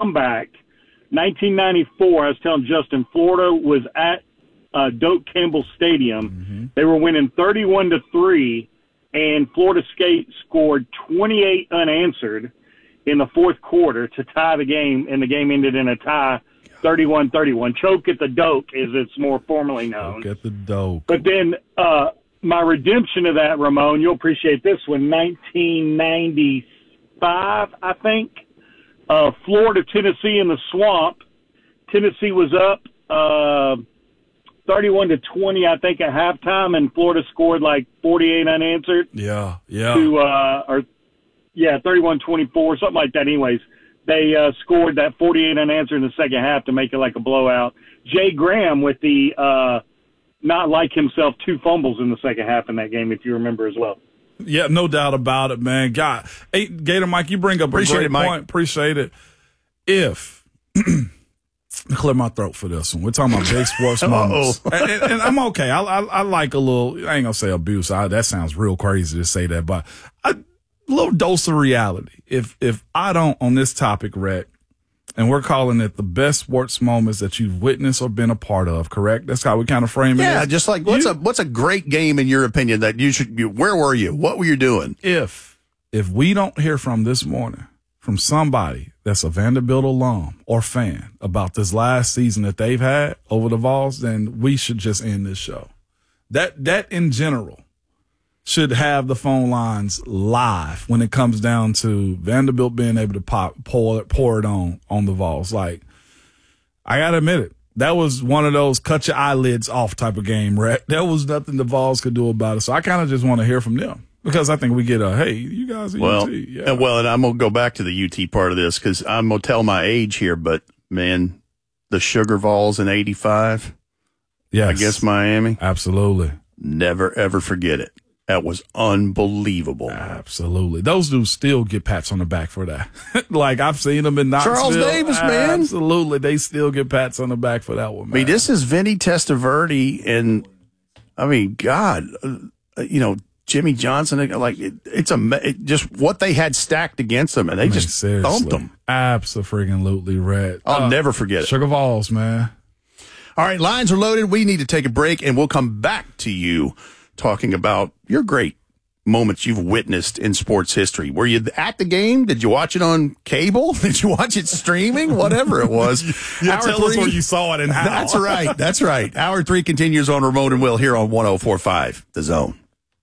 comeback, 1994, I was telling Justin, Florida was at Doak Campbell Stadium. Mm-hmm. They were winning 31-3, and Florida State scored 28 unanswered in the fourth quarter to tie the game, and the game ended in a tie, 31-31. Choke at the Doak, as it's more formally known. Choke at the Doak. But then my redemption of that, Ramon, you'll appreciate this one, 1995, I think. Florida, Tennessee in the Swamp. Tennessee was up 31-20, I think, at halftime, and Florida scored like 48 unanswered. Yeah. 31-24, something like that. Anyways, they scored that 48 unanswered in the second half to make it like a blowout. Jay Graham with the not like himself 2 fumbles in the second half in that game, if you remember as well. Yeah, no doubt about it, man. God, hey, Gator Mike, you bring up a great point. Appreciate it. If clear my throat for this one. We're talking about big sports moments, and I'm okay. I like a little. I ain't gonna say abuse. That sounds real crazy to say that, but a little dose of reality. If I don't on this topic, Rhett, and we're calling it the best sports moments that you've witnessed or been a part of, correct? That's how we kind of frame it. Yeah, just like what's a great game in your opinion that you should? Where were you? What were you doing? If we don't hear from this morning from somebody that's a Vanderbilt alum or fan about this last season that they've had over the Vols, then we should just end this show. That in general should have the phone lines live when it comes down to Vanderbilt being able to pour it on the Vols. Like, I got to admit it. That was one of those cut your eyelids off type of game, right? There was nothing the Vols could do about it. So I kind of just want to hear from them because I think we get hey, you guys are UT. Yeah. And I'm going to go back to the UT part of this because I'm going to tell my age here, but, man, the Sugar Vols in 85, yes. I guess Miami. Absolutely. Never, ever forget it. That was unbelievable. Absolutely. Those dudes still get pats on the back for that. Like, I've seen them in Knoxville. Charles Davis, man. Absolutely. They still get pats on the back for that one, man. I mean, this is Vinny Testaverde and, I mean, God, Jimmy Johnson. Like, it's just what they had stacked against them, and they just thumped them. Absolutely, Red. I'll never forget it. Sugar Vols, man. All right, lines are loaded. We need to take a break, and we'll come back to you talking about your great moments you've witnessed in sports history. Were you at the game? Did you watch it on cable? Did you watch it streaming? Whatever it was. Tell us where you saw it and how. That's right. That's right. Hour 3 continues on Ramon and Will here on 104.5 The Zone.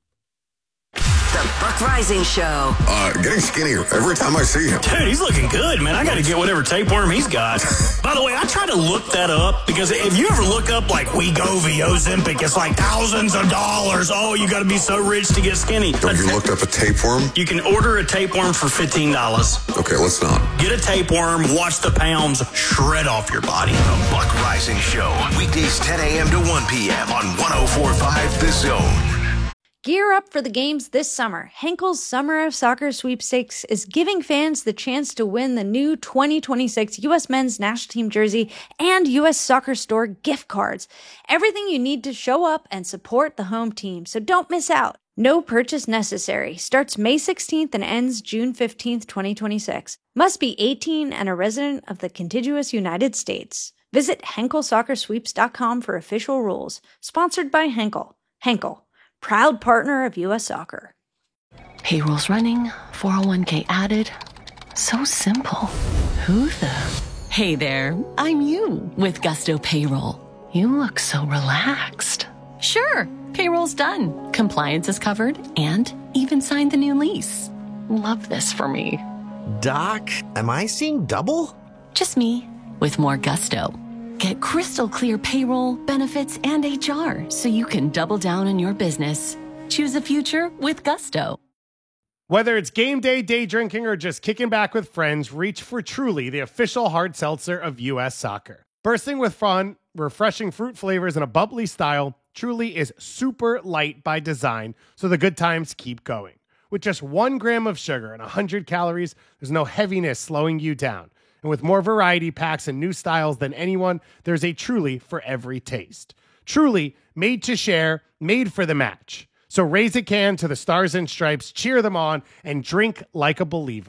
The Buck Rising Show. Getting skinnier every time I see him. Dude, he's looking good, man. I got to get whatever tapeworm he's got. By the way, I try to look that up because if you ever look up like Wegovy, Ozempic, it's like thousands of dollars. Oh, you got to be so rich to get skinny. Have you looked up a tapeworm? You can order a tapeworm for $15. Okay, let's not. Get a tapeworm, watch the pounds shred off your body. The Buck Rising Show. Weekdays 10 a.m. to 1 p.m. on 104.5 The Zone. Gear up for the games this summer. Henkel's Summer of Soccer Sweepstakes is giving fans the chance to win the new 2026 U.S. Men's National Team jersey and U.S. Soccer Store gift cards. Everything you need to show up and support the home team, so don't miss out. No purchase necessary. Starts May 16th and ends June 15th, 2026. Must be 18 and a resident of the contiguous United States. Visit HenkelSoccerSweeps.com for official rules. Sponsored by Henkel. Henkel, proud partner of U.S. Soccer. Payroll's running, 401k added. So simple. Who the? Hey there, I'm you with Gusto Payroll. You look so relaxed. Sure, payroll's done. Compliance is covered and even signed the new lease. Love this for me. Doc, am I seeing double? Just me with more gusto. Get crystal clear payroll, benefits, and HR so you can double down on your business. Choose a future with Gusto. Whether it's game day, day drinking, or just kicking back with friends, reach for Truly, the official hard seltzer of U.S. Soccer. Bursting with fun, refreshing fruit flavors, and a bubbly style, Truly is super light by design, so the good times keep going. With just 1 gram of sugar and 100 calories, there's no heaviness slowing you down. And with more variety packs and new styles than anyone, there's a Truly for every taste. Truly, made to share, made for the match. So raise a can to the Stars and Stripes, cheer them on, and drink like a believer.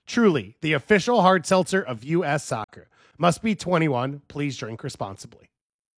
Truly, the official hard seltzer of U.S. Soccer. Must be 21. Please drink responsibly.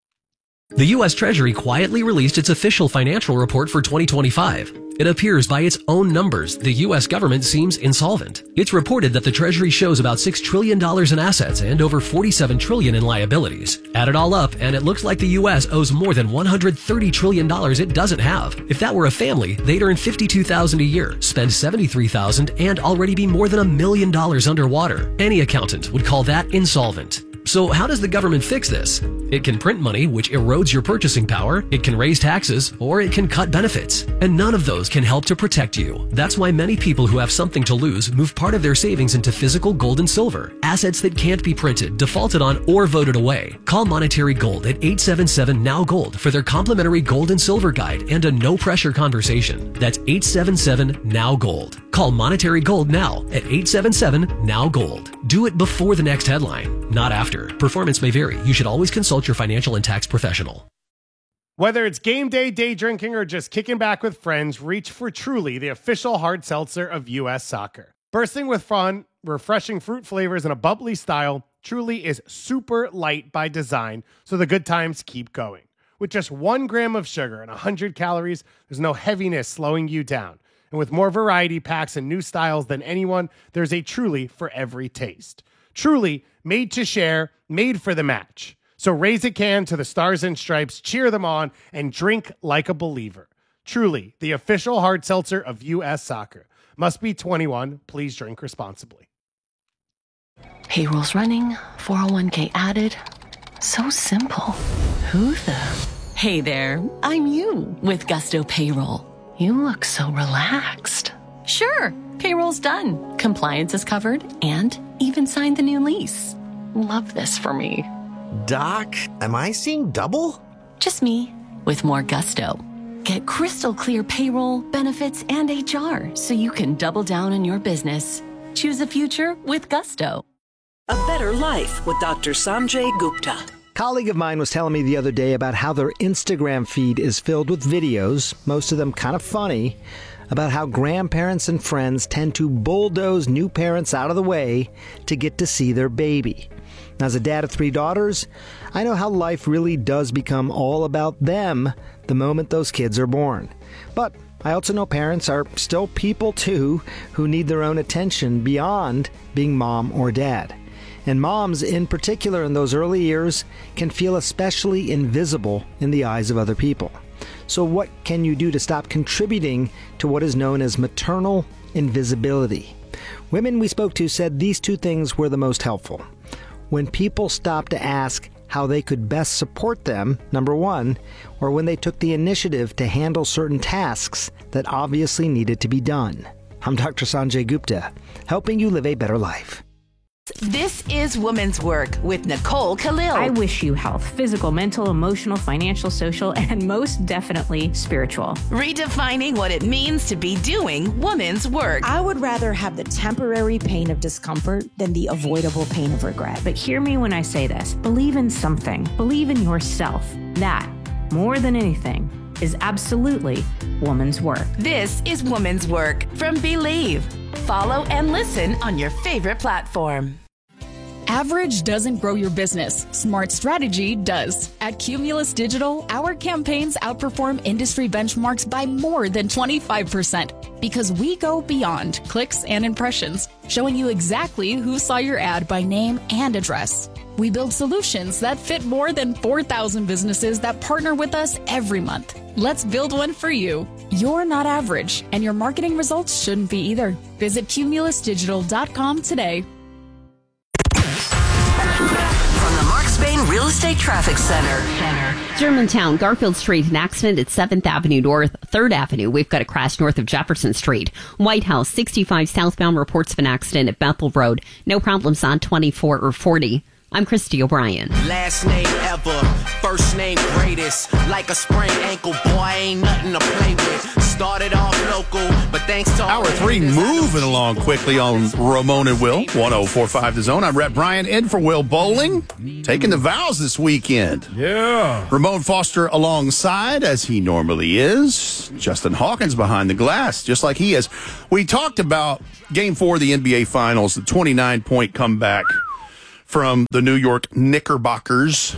The U.S. Treasury quietly released its official financial report for 2025. It appears by its own numbers, the U.S. government seems insolvent. It's reported that the Treasury shows about $6 trillion in assets and over $47 trillion in liabilities. Add it all up, and it looks like the U.S. owes more than $130 trillion it doesn't have. If that were a family, they'd earn $52,000 a year, spend $73,000, and already be more than $1 million underwater. Any accountant would call that insolvent. So how does the government fix this? It can print money, which erodes your purchasing power, it can raise taxes, or it can cut benefits. And none of those can help to protect you. That's why many people who have something to lose move part of their savings into physical gold and silver, assets that can't be printed, defaulted on, or voted away. Call Monetary Gold at 877-NOW-GOLD for their complimentary gold and silver guide and a no-pressure conversation. That's 877-NOW-GOLD. Call Monetary Gold now at 877-NOW-GOLD. Do it before the next headline, not after. Performance may vary. You should always consult your financial and tax professional. Whether it's game day, day drinking, or just kicking back with friends, reach for Truly, the official hard seltzer of U.S. Soccer. Bursting with fun, refreshing fruit flavors, and a bubbly style, Truly is super light by design, so the good times keep going. With just 1 gram of sugar and 100 calories, there's no heaviness slowing you down. And with more variety packs and new styles than anyone, there's a Truly for every taste. Truly, made to share, made for the match. So raise a can to the Stars and Stripes, cheer them on, and drink like a believer. Truly, the official hard seltzer of U.S. Soccer. Must be 21. Please drink responsibly. Payroll's running, 401k added. So simple. Who the? Hey there, I'm you with Gusto Payroll. You look so relaxed. Sure, payroll's done. Compliance is covered and even signed the new lease. Love this for me. Doc, am I seeing double? Just me with more gusto. Get crystal clear payroll, benefits, and HR so you can double down on your business. Choose a future with Gusto. A better life with Dr. Sanjay Gupta. A colleague of mine was telling me the other day about how their Instagram feed is filled with videos, most of them kind of funny, about how grandparents and friends tend to bulldoze new parents out of the way to get to see their baby. As a dad of 3 daughters, I know how life really does become all about them the moment those kids are born. But I also know parents are still people too who need their own attention beyond being mom or dad. And moms, in particular in those early years, can feel especially invisible in the eyes of other people. So what can you do to stop contributing to what is known as maternal invisibility? Women we spoke to said these 2 things were the most helpful. When people stopped to ask how they could best support them, number 1, or when they took the initiative to handle certain tasks that obviously needed to be done. I'm Dr. Sanjay Gupta, helping you live a better life. This is Women's Work with Nicole Khalil. I wish you health, physical, mental, emotional, financial, social, and most definitely spiritual. Redefining what it means to be doing women's work. I would rather have the temporary pain of discomfort than the avoidable pain of regret. But hear me when I say this. Believe in something. Believe in yourself. That, more than anything, is absolutely woman's work. This is Woman's Work from Believe. Follow and listen on your favorite platform. Average doesn't grow your business. Smart strategy does. At Cumulus Digital, our campaigns outperform industry benchmarks by more than 25% because we go beyond clicks and impressions, showing you exactly who saw your ad by name and address. We build solutions that fit more than 4,000 businesses that partner with us every month. Let's build one for you. You're not average, and your marketing results shouldn't be either. Visit cumulusdigital.com today. From the Mark Spain Real Estate Traffic Center. Germantown, Garfield Street, an accident at 7th Avenue North, 3rd Avenue. We've got a crash north of Jefferson Street. White House, 65 southbound, reports of an accident at Bethel Road. No problems on 24 or 40. I'm Christy O'Brien. Last name ever, first name greatest. Like a sprained ankle, boy, ain't nothing to play with. Started off local, but thanks to Hour 3 moving along quickly on Ramon and Will, 104.5 The Zone. I'm Rhett Bryan in for Will Bowling, taking the vows this weekend. Yeah. Ramon Foster alongside, as he normally is. Justin Hawkins behind the glass, just like he is. We talked about Game 4 of the NBA Finals, the 29-point comeback from the New York Knickerbockers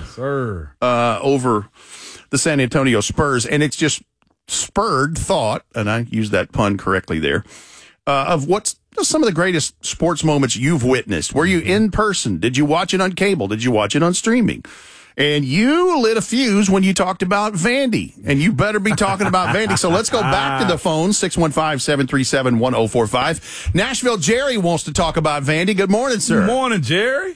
over the San Antonio Spurs. And it's just spurred thought, and I used that pun correctly there, of what's some of the greatest sports moments you've witnessed. Were you in person? Did you watch it on cable? Did you watch it on streaming? And you lit a fuse when you talked about Vandy, and you better be talking about Vandy. So let's go back to the phone, 615-737-1045. Nashville Jerry wants to talk about Vandy. Good morning, sir. Good morning, Jerry.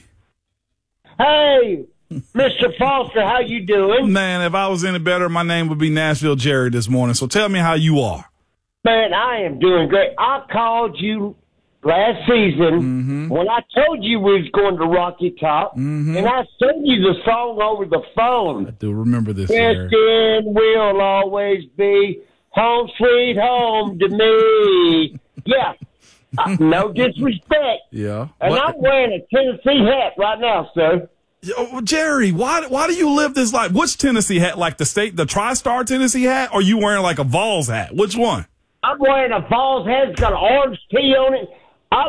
Hey, Mr. Foster, how you doing? Man, if I was any better, my name would be Nashville Jerry this morning. So tell me how you are. Man, I am doing great. I called you last season when I told you we was going to Rocky Top, and I sent you the song over the phone. I do remember this, Weston will always be home sweet home to me. Yeah. No disrespect. Yeah. And I'm wearing a Tennessee hat right now, sir. Yo, Jerry, why do you live this life? Which Tennessee hat? Like the TriStar Tennessee hat? Or you wearing like a Vols hat? Which one? I'm wearing a Vols hat. It's got an orange T on it. I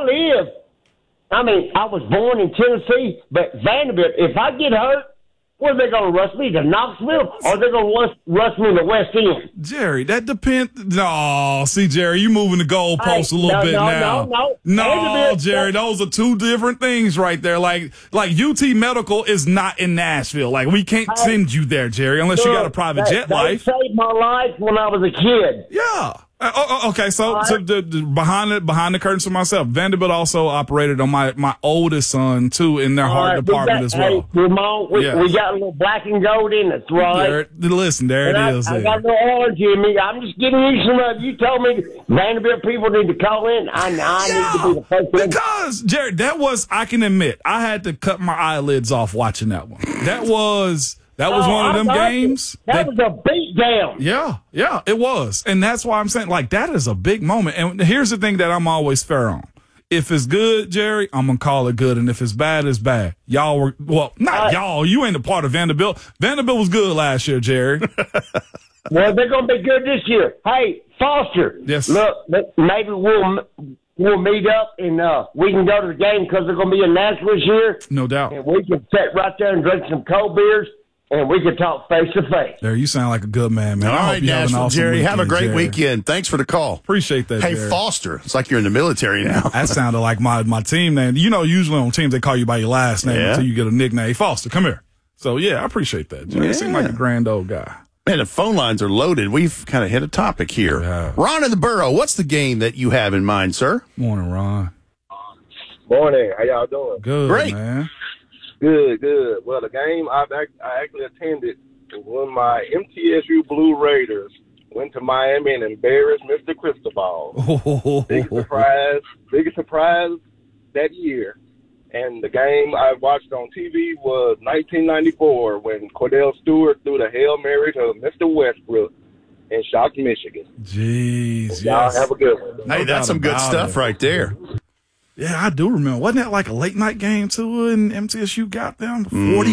was born in Tennessee, but Vanderbilt, if I get hurt, where are they going to rush me, to Knoxville, or are they going to rush me to West End? Jerry, that depends. No, see, Jerry, you moving the goalposts a little bit now. No, Jerry, those are two different things right there. Like UT Medical is not in Nashville. Like, we can't send you there, Jerry, unless you got a private jet life. They saved my life when I was a kid. Yeah. Okay, so behind the curtains for myself, Vanderbilt also operated on my oldest son, too, in their heart department as well. Hey, Ramon, we got a little black and gold in us, right? Listen, there it is. I got a little orange in me. I'm just giving you some of you told me Vanderbilt people need to call in. I need to be the first one. Because, Jared, I can admit, I had to cut my eyelids off watching that one. That was one of them games. That was a beat down. Yeah, it was. And that's why I'm saying, like, that is a big moment. And here's the thing that I'm always fair on. If it's good, Jerry, I'm going to call it good. And if it's bad, it's bad. Y'all were, y'all, you ain't a part of Vanderbilt. Vanderbilt was good last year, Jerry. Well, they're going to be good this year. Hey, Foster. Yes. Look, maybe we'll meet up and we can go to the game because they're going to be in Nashville this year. No doubt. And we can sit right there and drink some cold beers. And we can talk face to face. There, you sound like a good man, man. All right, Nashville, awesome Jerry. Have a great weekend. Thanks for the call. Appreciate that, Hey, Jerry. Foster. It's like you're in the military now. That sounded like my team name. You know, usually on teams, they call you by your last name until you get a nickname. Hey, Foster, come here. So, yeah, I appreciate that, Jerry. You seem like a grand old guy. Man, the phone lines are loaded. We've kind of hit a topic here. Yeah. Ron in the Borough, what's the game that you have in mind, sir? Morning, Ron. Morning. How y'all doing? Good, great, man. Good. Well, the game I actually attended when my MTSU Blue Raiders went to Miami and embarrassed Mr. Cristobal. Biggest surprise that year. And the game I watched on TV was 1994 when Cordell Stewart threw the Hail Mary to Mr. Westbrook in Shock, Michigan. Jeez, y'all have a good one. Hey, that's some good stuff right there. Yeah, I do remember. Wasn't that like a late night game too? And MTSU got them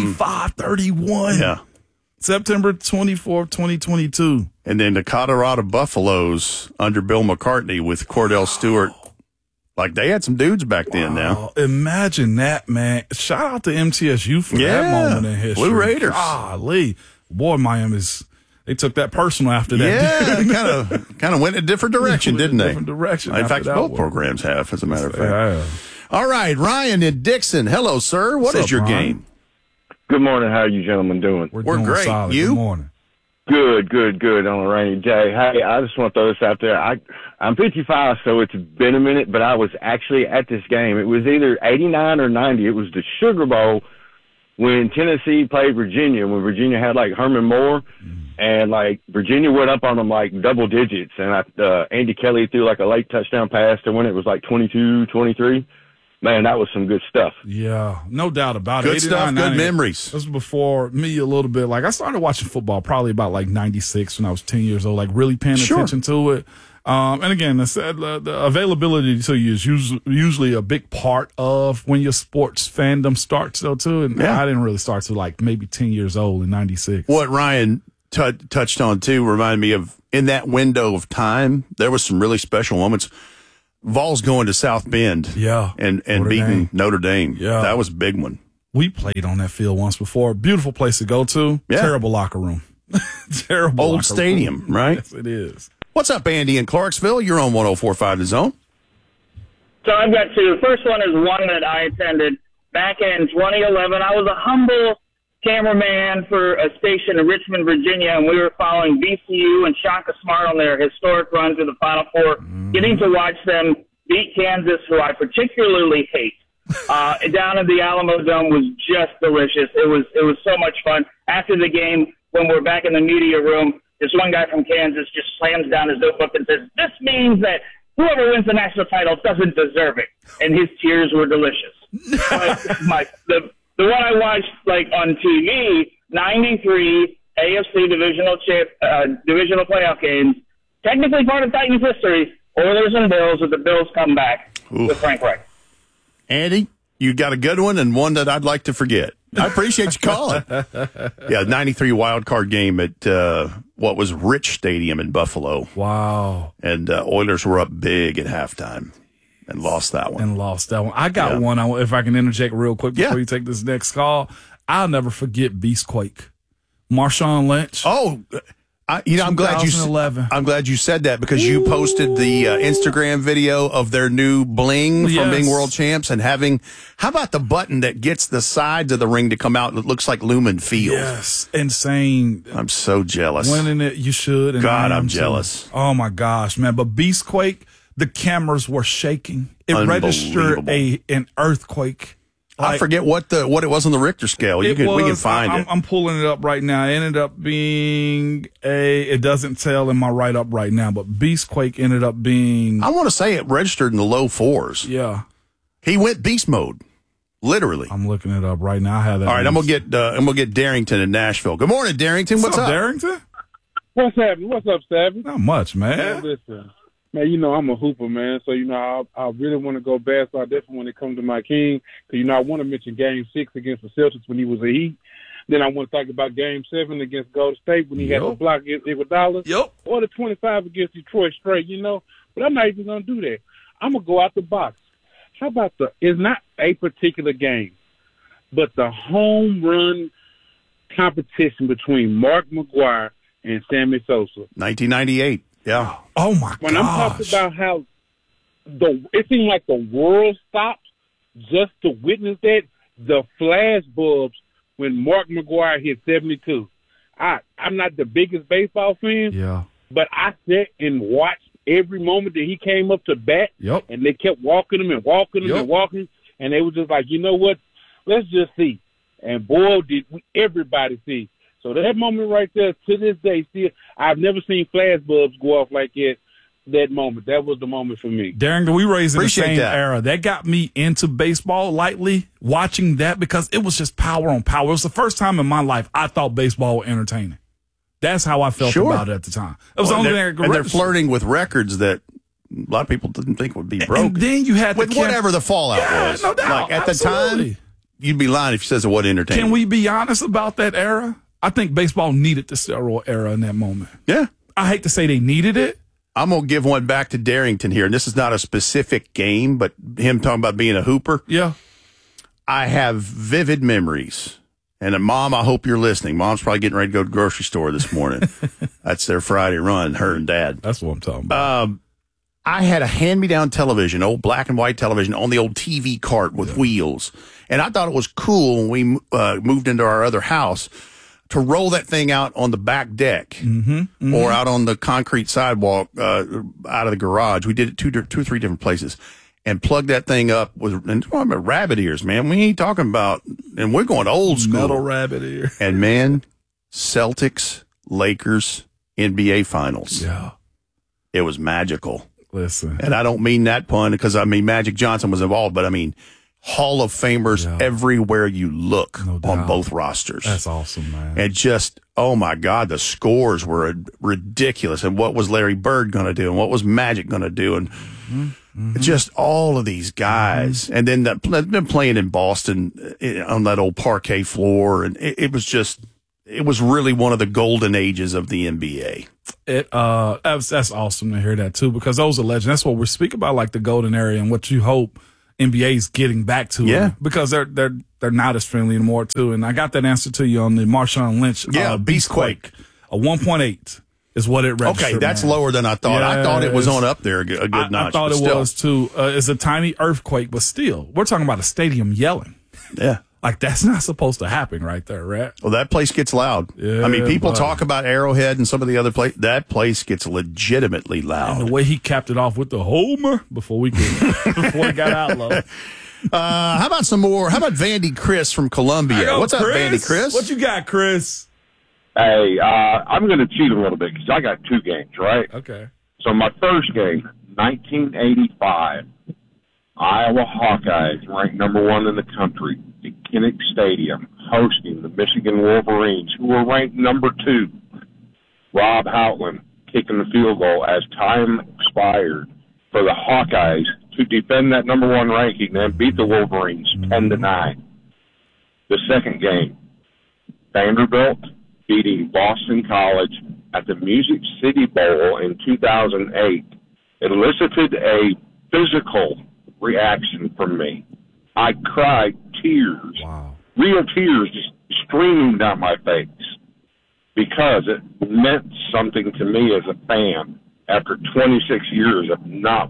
45-31. Yeah. September 24th, 2022. And then the Colorado Buffaloes under Bill McCartney with Cordell Stewart. Like, they had some dudes back then now. Imagine that, man. Shout out to MTSU for that moment in history. Blue Raiders. Golly. Boy, they took that personal after that. Yeah, kind of went a different direction, didn't they? Different direction. In fact, both programs have, as a matter of fact. All right, Ryan in Dixon. Hello, sir. What is your game? Good morning. How are you gentlemen doing? We're doing great. Solid. You? Good morning. Good on a rainy day. Hey, I just want to throw this out there. I'm 55, so it's been a minute, but I was actually at this game. It was either 89 or 90. It was the Sugar Bowl when Tennessee played Virginia, when Virginia had, like, Herman Moore, and, like, Virginia went up on them, like, double digits, and Andy Kelly threw, like, a late touchdown pass to win. It was, like, 22-23. man, that was some good stuff. Yeah, no doubt about it. Good stuff, 89, good 90. memories. This was before me a little bit. Like, I started watching football probably about like 96 when I was 10 years old, like really paying attention to it. And again, the availability to you is usually a big part of when your sports fandom starts, though, too. And I didn't really start to like maybe 10 years old in 96. What Ryan touched on, too, reminded me of in that window of time, there was some really special moments. Vols going to South Bend and beating Notre Dame. Yeah. That was a big one. We played on that field once before. Beautiful place to go to. Yeah. Terrible locker room. Terrible old stadium, right? Yes, it is. What's up, Andy in Clarksville? You're on 104.5 The Zone. So I've got two. The first one is one that I attended back in 2011. I was a humble cameraman for a station in Richmond, Virginia, and we were following VCU and Shaka Smart on their historic run to the Final Four, getting to watch them beat Kansas, who I particularly hate. Down in the Alamo Dome was just delicious. It was so much fun. After the game, when we're back in the media room, this one guy from Kansas just slams down his notebook and says, "This means that whoever wins the national title doesn't deserve it." And his tears were delicious. But the one I watched like on TV, 93 AFC divisional playoff games, technically part of Titans history. Oilers and Bills, with the Bills come back with Frank Reich. Andy, you got a good one and one that I'd like to forget. I appreciate you calling. 93 wild card game at what was Rich Stadium in Buffalo. Wow. And Oilers were up big at halftime and lost that one. I got one, if I can interject real quick before you take this next call. I'll never forget Beastquake. Marshawn Lynch. Oh, I'm glad you said that because you posted the Instagram video of their new bling from being world champs and how about the button that gets the sides of the ring to come out and it looks like Lumen Field? Yes, insane. I'm so jealous. Winning it, you should. And God, I'm jealous. Oh my gosh, man! But Beastquake, the cameras were shaking. It registered an earthquake. I forget what it was on the Richter scale. We can find it. I'm pulling it up right now. It ended up being it doesn't tell in my write-up right now, but Beastquake ended up being... I want to say it registered in the low 4s. Yeah. He went beast mode, literally. I'm looking it up right now. I have that. All right, I'm gonna get Darrington in Nashville. Good morning, Darrington. What's up, Darrington? What's happening? What's up, Savvy? Not much, man. Man, listen. Man, you know I'm a hooper, man. So, you know, I really want to go basketball, definitely when it comes to my king. Because, you know, I want to mention Game 6 against the Celtics when he was a Heat. Then I want to talk about Game 7 against Golden State when he had the block against Iguodala. Or the 25 against Detroit straight, you know. But I'm not even going to do that. I'm going to go out the box. How about it's not a particular game, but the home run competition between Mark McGwire and Sammy Sosa. 1998. Yeah. Oh, my God. When I'm talking about how it seemed like the world stopped just to witness that, the flash bulbs when Mark McGwire hit 72. I'm not the biggest baseball fan, but I sat and watched every moment that he came up to bat, and they kept walking him and walking him and walking, and they were just like, you know what, let's just see. And boy, did everybody see. So that moment right there, to this day, still, I've never seen flash bulbs go off like that moment. That was the moment for me. Darren, we raised in the same era. That got me into baseball lightly, watching that, because it was just power on power. It was the first time in my life I thought baseball was entertaining. That's how I felt about it at the time. It was the only thing I could they're flirting with records that a lot of people didn't think would be broken. And then you had with whatever the fallout was. No doubt. Like at the time, you'd be lying if you says it wasn't entertaining. Can we be honest about that era? I think baseball needed the steroid era in that moment. Yeah. I hate to say they needed it. I'm going to give one back to Darrington here, and this is not a specific game, but him talking about being a hooper. Yeah. I have vivid memories. And Mom, I hope you're listening. Mom's probably getting ready to go to the grocery store this morning. That's their Friday run, her and Dad. That's what I'm talking about. I had a hand-me-down television, old black and white television, on the old TV cart with wheels. And I thought it was cool when we moved into our other house to roll that thing out on the back deck or out on the concrete sidewalk out of the garage. We did it two or three different places and plug that thing up with rabbit ears, man. We ain't talking about, and we're going old school. Metal rabbit ear. And, man, Celtics, Lakers, NBA Finals. Yeah. It was magical. Listen. And I don't mean that pun because, I mean, Magic Johnson was involved, but, I mean, Hall of Famers everywhere you look on both rosters. That's awesome, man. And just, oh my God, the scores were ridiculous. And what was Larry Bird going to do? And what was Magic going to do? And just all of these guys. And then been playing in Boston on that old parquet floor. And it was really one of the golden ages of the NBA. That's awesome to hear that too, because those are legends. That's what we're speaking about, like the golden era and what you hope NBA is getting back to. Yeah. Because they're not as friendly anymore too. And I got that answer to you on the Marshawn Lynch. Beastquake. A 1.8 is what it registered. Okay, that's lower than I thought. I thought it was on up there a good notch. I thought it was too. It's a tiny earthquake, but still, we're talking about a stadium yelling. Yeah. Like, that's not supposed to happen right there, right? Well, that place gets loud. Yeah, I mean, people talk about Arrowhead and some of the other places. That place gets legitimately loud. And the way he capped it off with the homer before we got out low. How about some more? How about Vandy Chris from Columbia? What's up, Vandy Chris? What you got, Chris? Hey, I'm going to cheat a little bit because I got 2 games, right? Okay. So my first game, 1985, Iowa Hawkeyes, ranked number 1 in the country, at Kinnick Stadium, hosting the Michigan Wolverines, who were ranked number 2. Rob Houtland kicking the field goal as time expired for the Hawkeyes to defend that number 1 ranking and beat the Wolverines 10-9. The second game, Vanderbilt beating Boston College at the Music City Bowl in 2008 elicited a physical reaction from me. I cried tears, real tears just streaming down my face, because it meant something to me as a fan after 26 years of not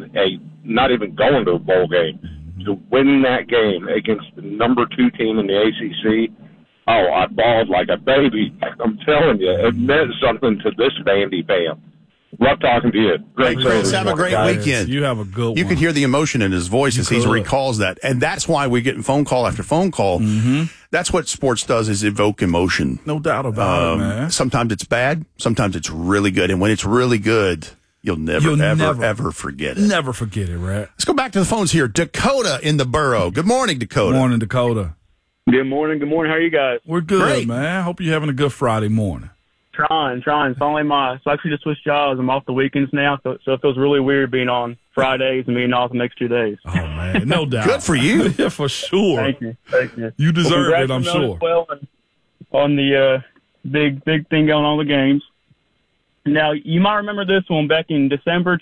even going to a bowl game, to win that game against the number 2 team in the ACC. Oh, I bawled like a baby. I'm telling you, it meant something to this Vandy fan. Love talking to you. Great, Chris. Have a great weekend. You have a good one. You could hear the emotion in his voice as he recalls that. And that's why we're getting phone call after phone call. That's what sports does, is evoke emotion. No doubt about it, man. Sometimes it's bad. Sometimes it's really good. And when it's really good, you'll never forget it. Never forget it, right? Let's go back to the phones here. Dakota in the borough. Good morning, Dakota. Good morning, Dakota. Good morning. Good morning. How are you guys? We're good, Great. man. Hope you're having a good Friday morning. Trying. So I actually just switched jobs. I'm off the weekends now, so it feels really weird being on Fridays and being off the next 2 days. Oh, man. No doubt. Good for you. Yeah, for sure. Thank you. You deserve it, I'm sure. Well, on the big thing going on in the games. Now, you might remember this one back in December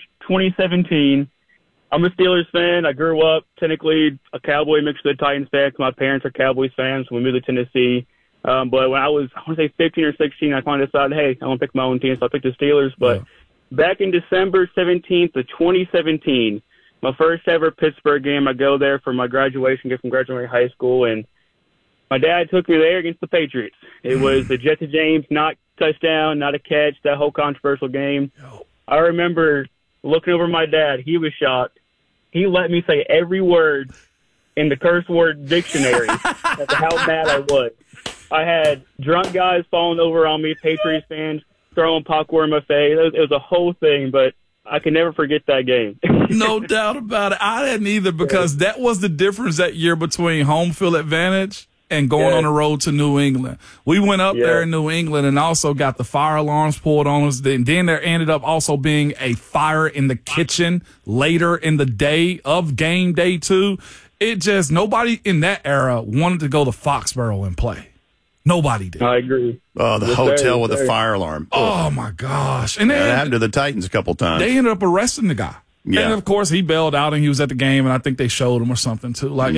2017. I'm a Steelers fan. I grew up technically a Cowboy mixed with a Titans fan. My parents are Cowboys fans, so we moved to Tennessee. But when I want to say 15 or 16, I kind of decided, hey, I want to pick my own team, so I picked the Steelers. But back in December 17th of 2017, my first ever Pittsburgh game, I go there for my graduation gift from graduating high school, and my dad took me there against the Patriots. It was the Jesse James not touchdown, not a catch, that whole controversial game. I remember looking over my dad. He was shocked. He let me say every word in the curse word dictionary as to how mad I was. I had drunk guys falling over on me, Patriots fans throwing popcorn in my face. It was a whole thing, but I can never forget that game. No doubt about it. I didn't either, because that was the difference that year between home field advantage and going on the road to New England. We went up there in New England and also got the fire alarms pulled on us. Then there ended up also being a fire in the kitchen later in the day of game day 2. It just, nobody in that era wanted to go to Foxborough and play. Nobody did. I agree. Oh, the hotel with the fire alarm. Oh, my gosh. And that happened to the Titans a couple times. They ended up arresting the guy. Yeah. And, of course, he bailed out and he was at the game, and I think they showed him or something, too. Like,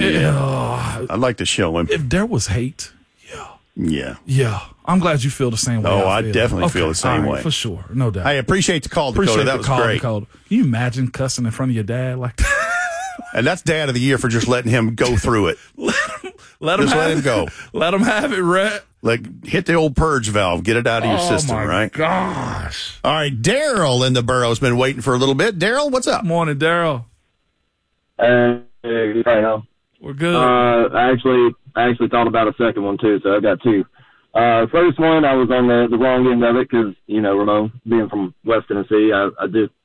I'd like to show him. If there was hate, Yeah. I'm glad you feel the same way. I definitely feel the same way. For sure. No doubt. I appreciate the call, Dakota. That was great. Dakota. Can you imagine cussing in front of your dad like that? And that's Dad of the Year for just letting him go through it. Let him go. Let him have it, Rhett. Like, hit the old purge valve. Get it out of your system, right? Gosh. All right, Daryl in the borough's been waiting for a little bit. Daryl, what's up? Morning, Daryl. Hey, we're good. I actually thought about a second one, too, so I got 2. First one, I was on the wrong end of it because, Ramon, being from West Tennessee, I just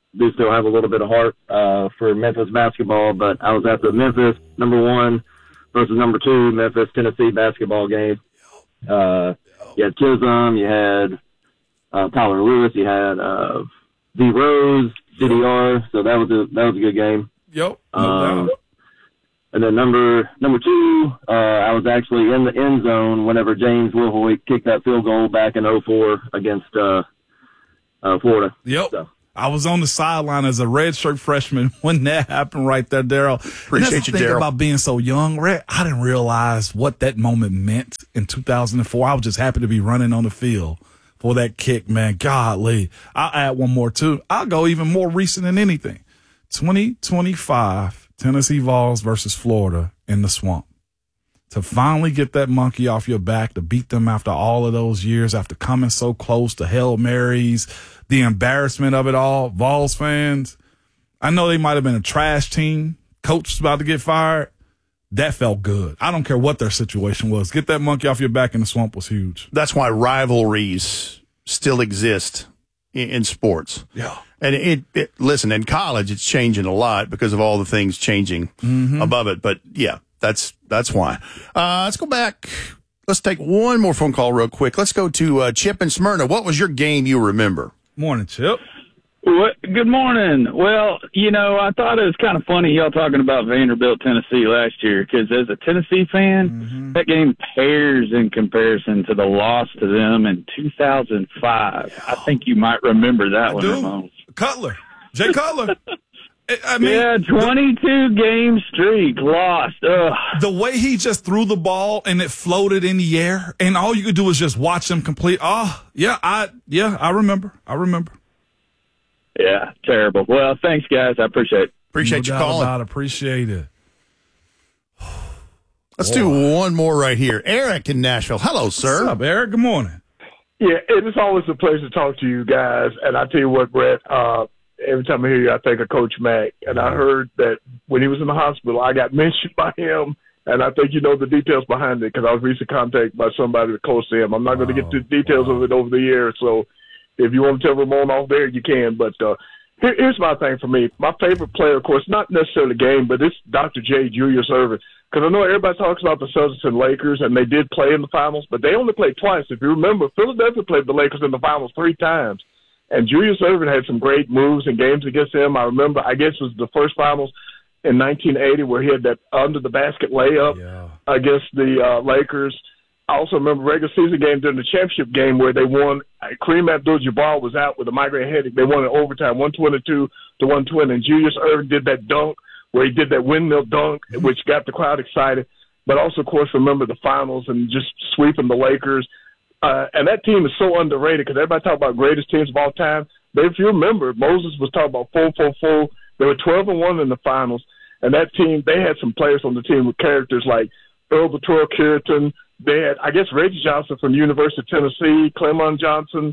do still have a little bit of heart for Memphis basketball, but I was at the Memphis #1 versus #2 Memphis Tennessee basketball game. You had Chisholm, you had Tyler Lewis, you had D Rose, CDR, so that was a good game. Yep. No doubt. And then number 2, I was actually in the end zone whenever James Wilhoit kicked that field goal back in 2004 against Florida. Yep. So. I was on the sideline as a redshirt freshman when that happened right there, Daryl. Appreciate you, Daryl. About being so young, Red, I didn't realize what that moment meant in 2004. I was just happy to be running on the field for that kick, man. Golly. I'll add one more, too. I'll go even more recent than anything. 2025. Tennessee Vols versus Florida in the Swamp. To finally get that monkey off your back, to beat them after all of those years, after coming so close to Hail Marys, the embarrassment of it all. Vols fans, I know they might have been a trash team. Coach was about to get fired. That felt good. I don't care what their situation was. Get that monkey off your back in the Swamp was huge. That's why rivalries still exist in sports. Yeah. And listen, in college, it's changing a lot because of all the things changing above it. But yeah, that's why. Let's go back. Let's take one more phone call real quick. Let's go to Chip in Smyrna. What was your game you remember? Morning, Chip. Good morning. Well, I thought it was kind of funny y'all talking about Vanderbilt, Tennessee last year, because as a Tennessee fan, that game pales in comparison to the loss to them in 2005. I think you might remember that one, Ramon. Cutler. Jay Cutler. I mean, 22 game streak lost. Ugh. The way he just threw the ball and it floated in the air, and all you could do was just watch him complete. I remember. Yeah, terrible. Well, thanks, guys. I appreciate it. Appreciate you calling. Appreciate it. Let's do one more right here. Eric in Nashville. Hello, sir. What's up, Eric? Good morning. Yeah, it is always a pleasure to talk to you guys. And I tell you what, Brett, every time I hear you, I think of Coach Mack. And I heard that when he was in the hospital, I got mentioned by him. And I think you know the details behind it because I was recently contacted by somebody close to him. I'm not going to get to the details of it over the years. So if you want to tell Ramon off there, you can. But here's my thing for me. My favorite player, of course, not necessarily the game, but it's Dr. J, Julius Erving. Because I know everybody talks about the Celtics and Lakers, and they did play in the finals, but they only played twice. If you remember, Philadelphia played the Lakers in the finals 3 times. And Julius Erving had some great moves and games against them. I remember, I guess it was the first finals in 1980 where he had that under-the-basket layup against the Lakers. I also remember regular season game during the championship game where they won. Kareem Abdul-Jabbar was out with a migraine headache. They won in overtime, 122-120. And Julius Erving did that dunk where he did that windmill dunk, which got the crowd excited. But also, of course, remember the finals and just sweeping the Lakers. And that team is so underrated because everybody talk about greatest teams of all time. But if you remember, Moses was talking about 4-4-4. They were 12-1 in the finals. And that team, they had some players on the team with characters like Earl Bator Kiriton. They had, I guess, Reggie Johnson from the University of Tennessee, Clemon Johnson,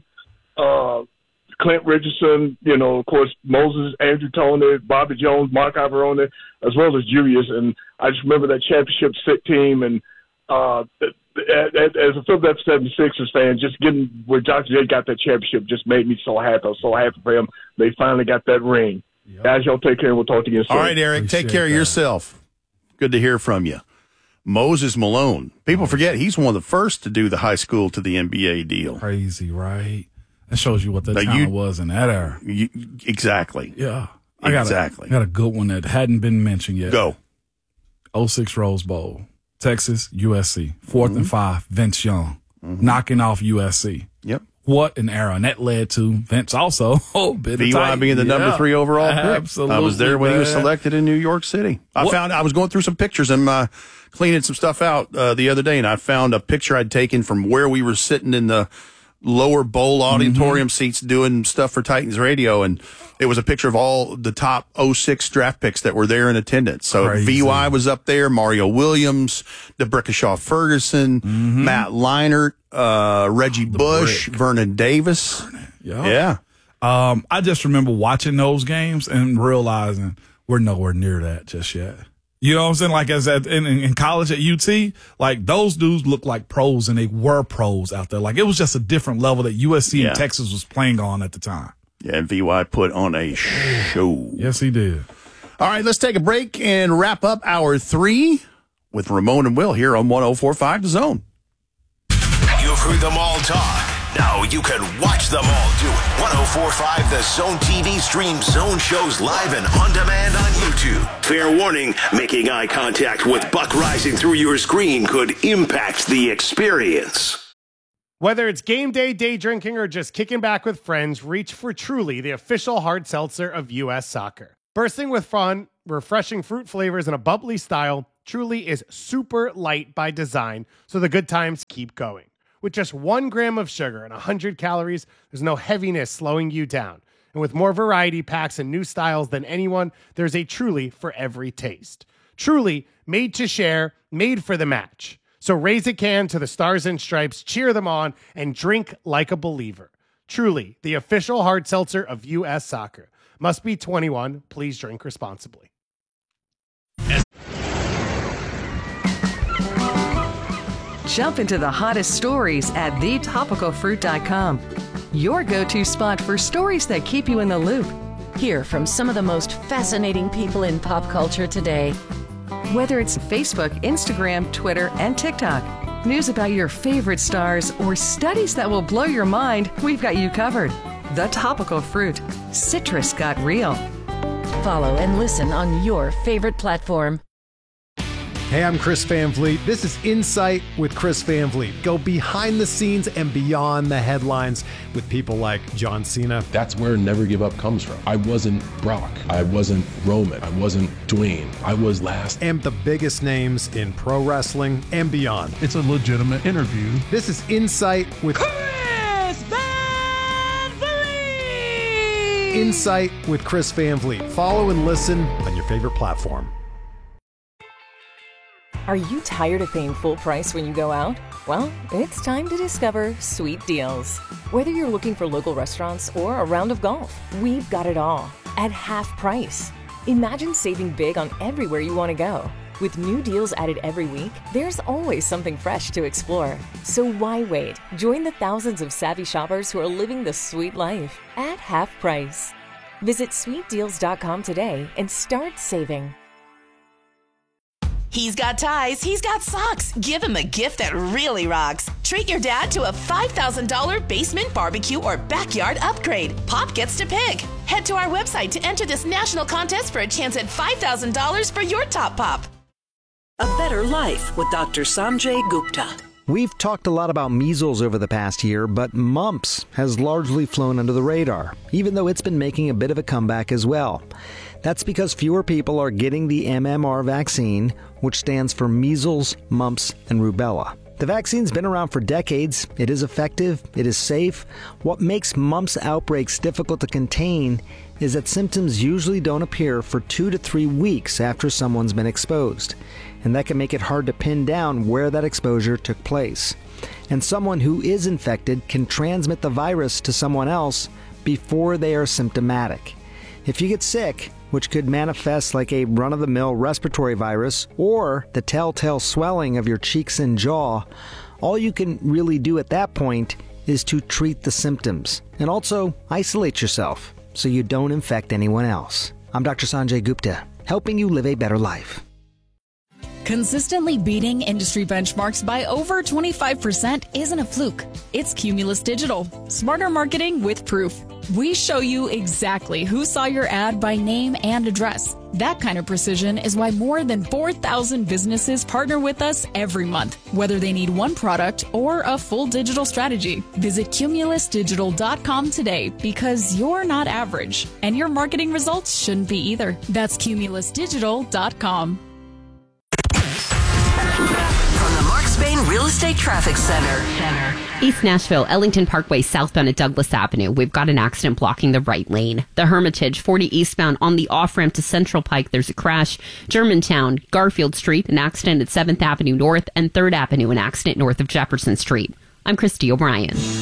Clint Richardson, of course, Moses, Andrew Toney, Bobby Jones, Mark Ivorone, as well as Julius. And I just remember that championship team. And as a Philadelphia 76ers fan, just getting where Dr. J got that championship just made me so happy. I was so happy for him. They finally got that ring. Yep. Guys, y'all take care, and we'll talk to you soon. All right, Eric, take care of yourself. Good to hear from you. Moses Malone. People forget he's one of the first to do the high school to the NBA deal. Crazy, right? That shows you what the talent was in that era. Exactly. Yeah. I got a good one that hadn't been mentioned yet. Go. 06 Rose Bowl. Texas, USC. 4th and 5, Vince Young. Knocking off USC. Yep. What an era. And that led to Vince also. VY being the number 3 overall pick. Absolutely. I was there when he was selected in New York City. I was going through some pictures and cleaning some stuff out the other day, and I found a picture I'd taken from where we were sitting in the lower bowl auditorium seats doing stuff for Titans Radio, and it was a picture of all the top 06 draft picks that were there in attendance. So crazy. VY was up there, Mario Williams, DeBrickashaw Ferguson, Matt Leinart, Reggie Bush, Vernon Davis. Yeah. I just remember watching those games and realizing we're nowhere near that just yet. You know what I'm saying? Like in college at UT, like those dudes looked like pros and they were pros out there. Like it was just a different level that USC and Texas was playing on at the time. Yeah, and VY put on a show. Yes, he did. All right, let's take a break and wrap up hour 3 with Ramon and Will here on 104.5 The Zone. You've heard them all talk. Now you can watch them all do it. 104.5 The Zone TV streams Zone shows live and on demand on YouTube. Fair warning, making eye contact with Buck rising through your screen could impact the experience. Whether it's game day, day drinking, or just kicking back with friends, reach for Truly, the official hard seltzer of U.S. Soccer. Bursting with fun, refreshing fruit flavors, and a bubbly style, Truly is super light by design, so the good times keep going. With just 1 gram of sugar and 100 calories, there's no heaviness slowing you down. And with more variety packs and new styles than anyone, there's a Truly for every taste. Truly, made to share, made for the match. So raise a can to the Stars and Stripes, cheer them on, and drink like a believer. Truly, the official hard seltzer of U.S. Soccer. Must be 21. Please drink responsibly. Jump into the hottest stories at thetopicalfruit.com. Your go-to spot for stories that keep you in the loop. Hear from some of the most fascinating people in pop culture today. Whether it's Facebook, Instagram, Twitter, and TikTok, news about your favorite stars, or studies that will blow your mind, we've got you covered. The Topical Fruit. Citrus got real. Follow and listen on your favorite platform. Hey, I'm Chris Van Vliet. This is Insight with Chris Van Vliet. Go behind the scenes and beyond the headlines with people like John Cena. That's where Never Give Up comes from. I wasn't Brock. I wasn't Roman. I wasn't Dwayne. I was last. And the biggest names in pro wrestling and beyond. It's a legitimate interview. This is Insight with Chris Van Vliet. Insight with Chris Van Vliet. Follow and listen on your favorite platform. Are you tired of paying full price when you go out? Well, it's time to discover Sweet Deals. Whether you're looking for local restaurants or a round of golf, we've got it all at half price. Imagine saving big on everywhere you want to go. With new deals added every week, there's always something fresh to explore. So why wait? Join the thousands of savvy shoppers who are living the sweet life at half price. Visit sweetdeals.com today and start saving. He's got ties, he's got socks. Give him a gift that really rocks. Treat your dad to a $5,000 basement barbecue or backyard upgrade. Pop gets to pick. Head to our website to enter this national contest for a chance at $5,000 for your top pop. A Better Life with Dr. Sanjay Gupta. We've talked a lot about measles over the past year, but mumps has largely flown under the radar, even though it's been making a bit of a comeback as well. That's because fewer people are getting the MMR vaccine, which stands for measles, mumps, and rubella. The vaccine's been around for decades. It is effective. It is safe. What makes mumps outbreaks difficult to contain is that symptoms usually don't appear for 2 to 3 weeks after someone's been exposed. And that can make it hard to pin down where that exposure took place. And someone who is infected can transmit the virus to someone else before they are symptomatic. If you get sick, which could manifest like a run-of-the-mill respiratory virus or the telltale swelling of your cheeks and jaw, all you can really do at that point is to treat the symptoms and also isolate yourself so you don't infect anyone else. I'm Dr. Sanjay Gupta, helping you live a better life. Consistently beating industry benchmarks by over 25% isn't a fluke. It's Cumulus Digital. Smarter marketing with proof. We show you exactly who saw your ad by name and address. That kind of precision is why more than 4,000 businesses partner with us every month, whether they need one product or a full digital strategy. Visit cumulusdigital.com today because you're not average, and your marketing results shouldn't be either. That's cumulusdigital.com. From the Mark Spain Real Estate Traffic Center. East Nashville, Ellington Parkway, southbound at Douglas Avenue. We've got an accident blocking the right lane. The Hermitage, 40 eastbound on the off-ramp to Central Pike. There's a crash. Germantown, Garfield Street, an accident at 7th Avenue North, and 3rd Avenue, an accident north of Jefferson Street. I'm Christy O'Brien.